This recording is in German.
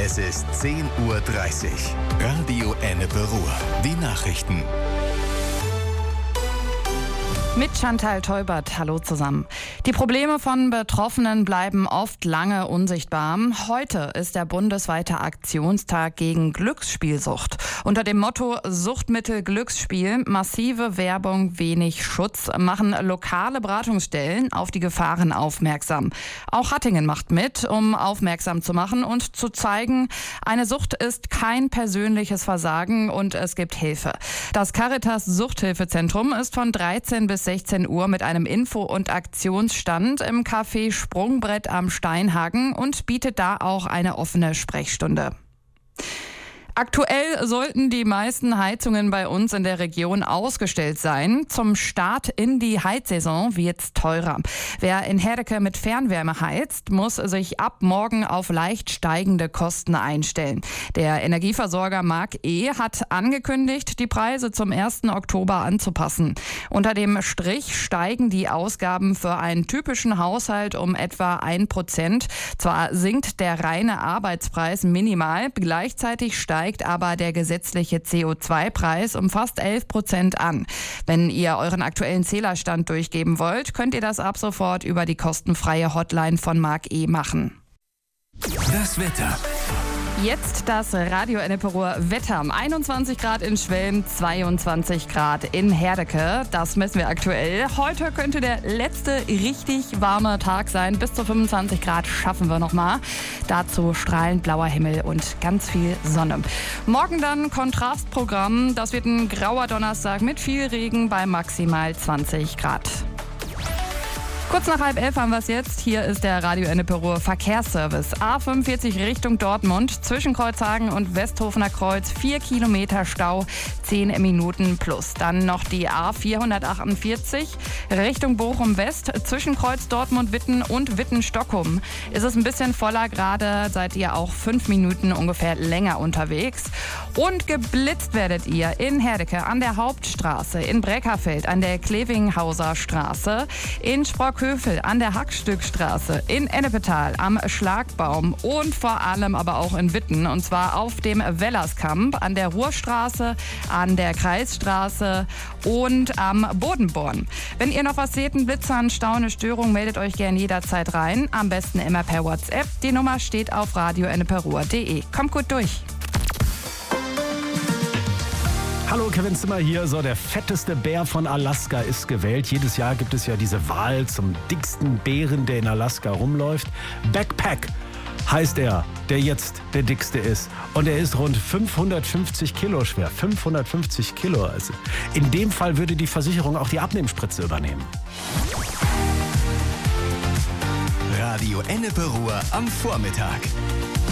Es ist 10:30 Uhr. Radio Ennepe Ruhr. Die Nachrichten. Mit Chantal Teubert, hallo zusammen. Die Probleme von Betroffenen bleiben oft lange unsichtbar. Heute ist der bundesweite Aktionstag gegen Glücksspielsucht. Unter dem Motto Suchtmittel Glücksspiel, massive Werbung, wenig Schutz, machen lokale Beratungsstellen auf die Gefahren aufmerksam. Auch Hattingen macht mit, um aufmerksam zu machen und zu zeigen, eine Sucht ist kein persönliches Versagen und es gibt Hilfe. Das Caritas Suchthilfezentrum ist von 13 bis 16 Uhr mit einem Info- und Aktionsstand im Café Sprungbrett am Steinhagen und bietet da auch eine offene Sprechstunde. Aktuell sollten die meisten Heizungen bei uns in der Region ausgestellt sein. Zum Start in die Heizsaison wird's teurer. Wer in Herdecke mit Fernwärme heizt, muss sich ab morgen auf leicht steigende Kosten einstellen. Der Energieversorger Mark E. hat angekündigt, die Preise zum 1. Oktober anzupassen. Unter dem Strich steigen die Ausgaben für einen typischen Haushalt um etwa 1%. Zwar sinkt der reine Arbeitspreis minimal, gleichzeitig steigt aber der gesetzliche CO2-Preis um fast 11% an. Wenn ihr euren aktuellen Zählerstand durchgeben wollt, könnt ihr das ab sofort über die kostenfreie Hotline von Mark E. machen. Das Wetter. Jetzt das Radio Ennepe Ruhr Wetter. 21 Grad in Schwelm, 22 Grad in Herdecke. Das messen wir aktuell. Heute könnte der letzte richtig warme Tag sein. Bis zu 25 Grad schaffen wir nochmal. Dazu strahlend blauer Himmel und ganz viel Sonne. Morgen dann Kontrastprogramm. Das wird ein grauer Donnerstag mit viel Regen bei maximal 20 Grad. Kurz nach 10:30 haben wir es jetzt. Hier ist der Radio Ennepe Ruhr Verkehrsservice. A45 Richtung Dortmund, zwischen Kreuzhagen und Westhofener Kreuz, 4 Kilometer Stau, 10 Minuten plus. Dann noch die A448 Richtung Bochum West, zwischen Kreuz Dortmund-Witten und Witten-Stockholm. Ist es ein bisschen voller, gerade seid ihr auch 5 Minuten ungefähr länger unterwegs. Und geblitzt werdet ihr in Herdecke an der Hauptstraße, in Breckerfeld an der Klevinghauser Straße, in Sprockhövel an der Hackstückstraße, in Ennepetal am Schlagbaum und vor allem aber auch in Witten, und zwar auf dem Wellerskamp, an der Ruhrstraße, an der Kreisstraße und am Bodenborn. Wenn ihr noch was seht, ein Blitzer, ein Stau, eine Störung, meldet euch gerne jederzeit rein. Am besten immer per WhatsApp. Die Nummer steht auf radioenneperuhr.de. Kommt gut durch. Hallo, Kevin Zimmer hier. So, der fetteste Bär von Alaska ist gewählt. Jedes Jahr gibt es ja diese Wahl zum dicksten Bären, der in Alaska rumläuft. Backpack heißt er, der jetzt der dickste ist. Und er ist rund 550 Kilo schwer. 550 Kilo. Also in dem Fall würde die Versicherung auch die Abnehmspritze übernehmen. Radio Ennepe Ruhr am Vormittag.